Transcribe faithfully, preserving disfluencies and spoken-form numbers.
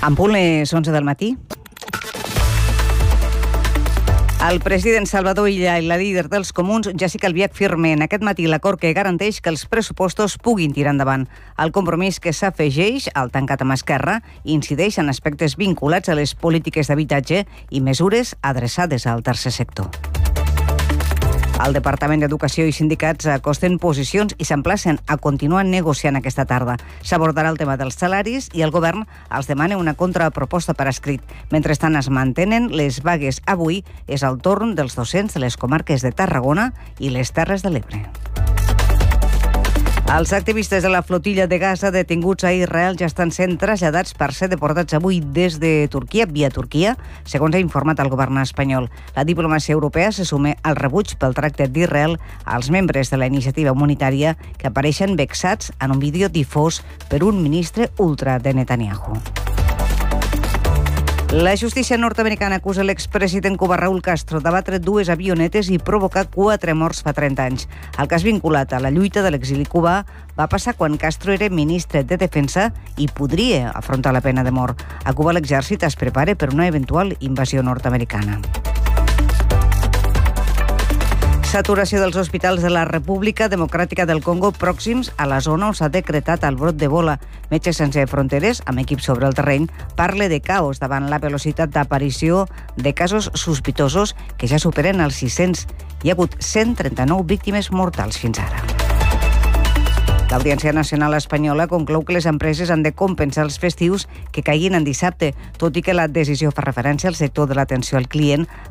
En punt les onze del matí. El president Salvador Illa i la líder dels comuns, Jessica Albiach, firmen aquest matí l'acord que garanteix que els pressupostos puguin tirar endavant. El compromís que s'afegeix al tancat amb Esquerra incideix en aspectes vinculats a les polítiques d'habitatge i mesures adreçades al tercer sector. El Departament d'Educació i sindicats acosten posicions i s'emplacen a continuar negociant aquesta tarda. S'abordarà el tema dels salaris i el govern els demana una contraproposta per escrit. Mentrestant es mantenen les vagues. Avui és el torn dels docents de les comarques de Tarragona i les Terres de l'Ebre. Els activistes de la flotilla de Gaza detinguts a Israel ja estan sent traslladats per ser deportats avui des de Turquia, via Turquia, segons ha informat el govern espanyol. La diplomàcia europea se suma al rebuig pel tracte d'Israel als membres de la iniciativa humanitària que apareixen vexats en un vídeo difós per un ministre ultra de Netanyahu. La justícia nord-americana acusa l'expresident cubà Raúl Castro d'abatre dues avionetes i provocar quatre morts fa trenta anys. El cas vinculat a la lluita de l'exili cubà va passar quan Castro era ministre de Defensa i podria afrontar la pena de mort. A Cuba l'exèrcit es prepara per una eventual invasió nord-americana. Saturació dels hospitals de la República Democràtica del Congo pròxims a la zona on s'ha decretat el brot d'Ebola. Metges Sense Fronteres, amb equip sobre el terreny, parla de caos davant la velocitat d'aparició de casos sospitosos que ja superen els sis-cents. Hi ha hagut cent trenta-nou víctimes mortals fins ara. L'Audiència Nacional Espanyola conclou que les empreses han de compensar els festius que caiguin en dissabte, tot i que la decisió fa referència al sector de l'atenció al client,